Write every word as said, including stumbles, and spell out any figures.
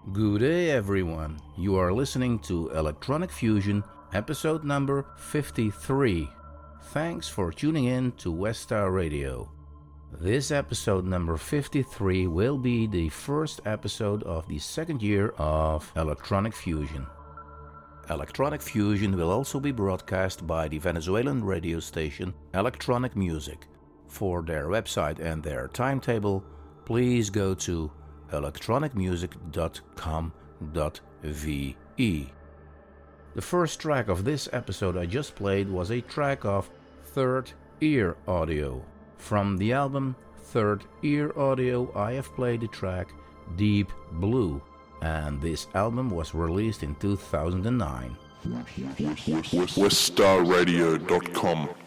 Good day, everyone. You are listening to Electronic Fusion, episode number fifty-three. Thanks for tuning in to Westar Radio. This episode number fifty-three will be the first episode of the second year of Electronic Fusion. Electronic Fusion will also be broadcast by the Venezuelan radio station Electronic Music. For their website and their timetable, please go to electronic music dot com dot v e. The first track of this episode I just played was a track of Third Ear Audio. From the album Third Ear Audio, I have played the track Deep Blue, and this album was released in two thousand nine. Westar Radio dot com